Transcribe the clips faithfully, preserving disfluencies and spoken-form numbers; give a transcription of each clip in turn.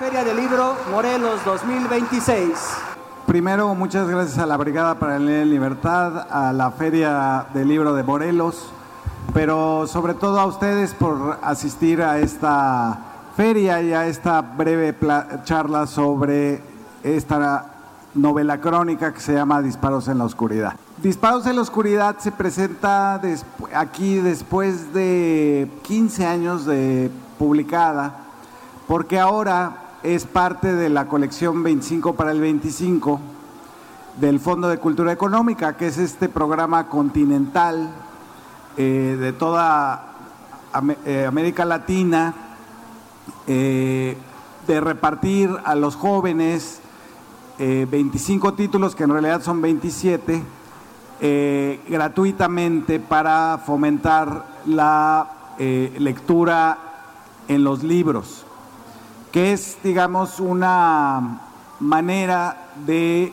Feria del Libro Morelos dos mil veintiséis. Primero, muchas gracias a la Brigada para Leer en Libertad, a la Feria del Libro de Morelos, pero sobre todo a ustedes por asistir a esta feria y a esta breve charla sobre esta novela crónica que se llama Disparos en la Oscuridad. Disparos en la Oscuridad se presenta despu- aquí después de quince años de publicada, porque ahora es parte de la colección veinticinco para el veinticinco del Fondo de Cultura Económica, que es este programa continental eh, de toda Am- eh, América Latina, eh, de repartir a los jóvenes eh, veinticinco títulos, que en realidad son veintisiete, eh, gratuitamente para fomentar la eh, lectura en los libros, que es, digamos, una manera de,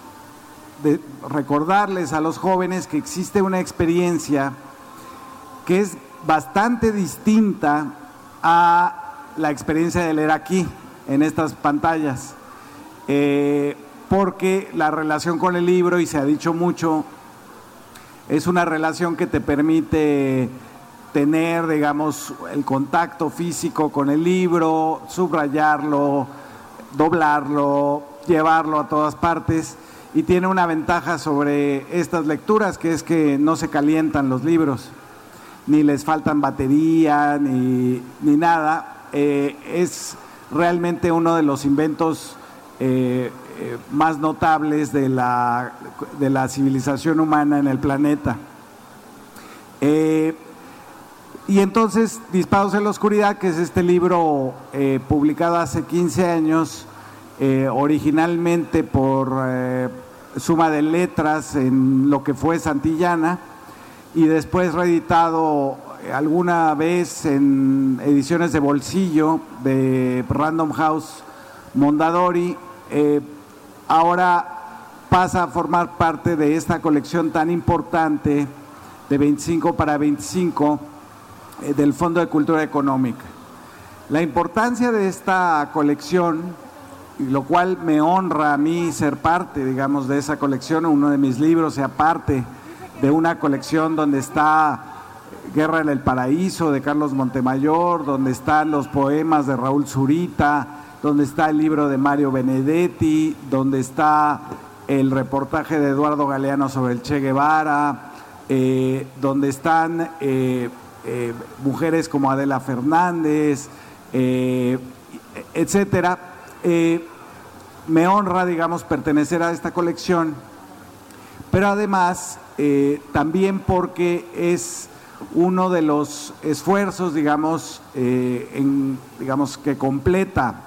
de recordarles a los jóvenes que existe una experiencia que es bastante distinta a la experiencia de leer aquí, en estas pantallas, eh, porque la relación con el libro, y se ha dicho mucho, es una relación que te permite tener, digamos, el contacto físico con el libro, subrayarlo, doblarlo, llevarlo a todas partes, y tiene una ventaja sobre estas lecturas, que es que no se calientan los libros, ni les faltan batería, ni, ni nada. Eh, es realmente uno de los inventos eh, eh, más notables de la, de la civilización humana en el planeta. Eh, y entonces, Disparos en la Oscuridad, que es este libro eh, publicado hace quince años, eh, originalmente por eh, Suma de Letras en lo que fue Santillana, y después reeditado alguna vez en ediciones de bolsillo de Random House Mondadori, eh, ahora pasa a formar parte de esta colección tan importante de veinticinco para veinticinco eh, del Fondo de Cultura Económica. La importancia de esta colección, y lo cual me honra a mí ser parte, digamos, de esa colección, uno de mis libros sea parte de una colección donde está Guerra en el Paraíso de Carlos Montemayor, donde están los poemas de Raúl Zurita, donde está el libro de Mario Benedetti, donde está el reportaje de Eduardo Galeano sobre el Che Guevara, eh, donde están eh, eh, mujeres como Adela Fernández, eh, etcétera. Eh, me honra, digamos, pertenecer a esta colección, pero además eh, también porque es uno de los esfuerzos, digamos, eh, en, digamos, que completa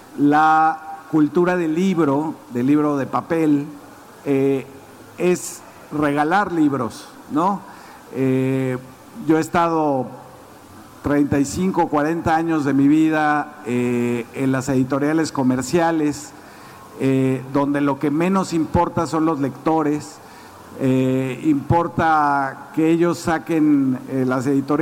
la cultura del libro, del libro de papel, eh, es regalar libros, ¿no? Eh, yo he estado treinta y cinco, cuarenta años de mi vida eh, en las editoriales comerciales, eh, donde lo que menos importa son los lectores. Eh, importa que ellos saquen eh, las editoriales